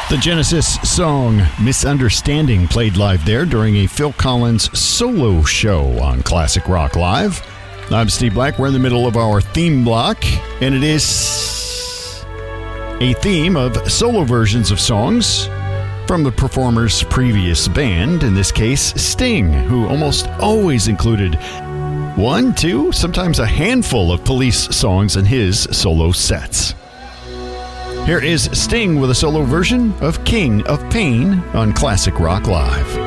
The Genesis song Misunderstanding played live there during a Phil Collins solo show on Classic Rock Live. I'm Steve Black. We're in the middle of our theme block, and it is a theme of solo versions of songs from the performer's previous band, in this case Sting, who almost always included one, two, sometimes a handful of Police songs in his solo sets. Here is Sting with a solo version of King of Pain on Classic Rock Live.